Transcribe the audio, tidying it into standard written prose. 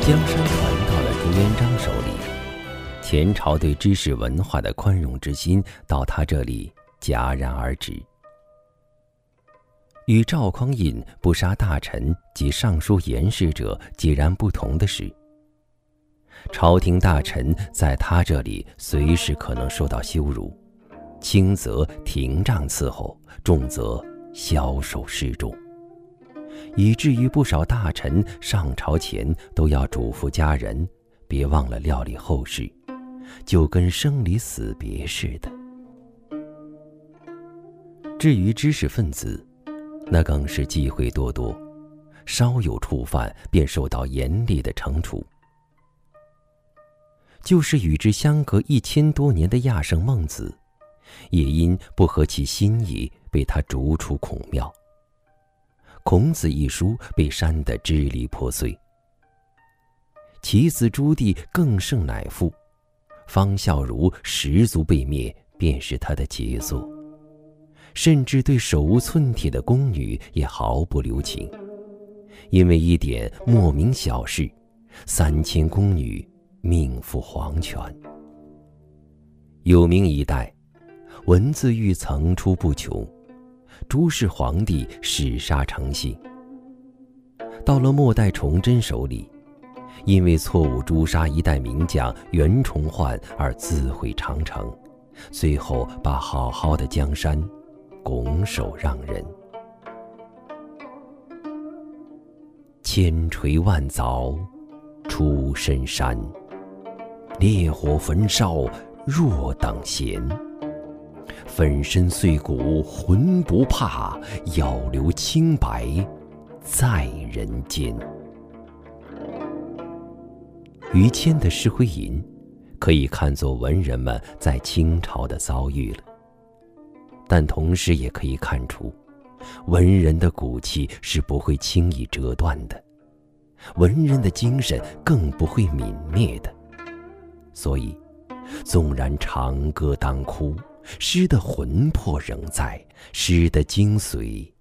江山传到了朱元璋手里，前朝对知识文化的宽容之心到他这里戛然而止。与赵匡胤不杀大臣及尚书言事者截然不同的是，朝廷大臣在他这里随时可能受到羞辱，轻则廷杖伺候，重则枭首示众，以至于不少大臣上朝前都要嘱咐家人别忘了料理后事，就跟生离死别似的。至于知识分子，那更是忌讳多多，稍有触犯便受到严厉的惩处。就是与之相隔1000多年的亚圣孟子，也因不合其心意被他逐出孔庙。孔子一书被删得支离破碎。其子朱棣更胜乃父，方孝孺十族被灭，便是他的杰作。甚至对手无寸铁的宫女也毫不留情，因为一点莫名小事，3000宫女命赴黄泉。有名一代，文字狱层出不穷，朱氏皇帝弑杀成性。到了末代崇祯手里，因为错误诛杀一代名将袁崇焕而自毁长城，最后把好好的江山拱手让人。千锤万凿出深山，烈火焚烧若等闲。粉身碎骨浑不怕，要留清白在人间。于谦的诗徽吟可以看作文人们在清朝的遭遇了，但同时也可以看出，文人的骨气是不会轻易折断的，文人的精神更不会泯灭的。所以纵然长歌当哭，诗的魂魄仍在，诗的精髓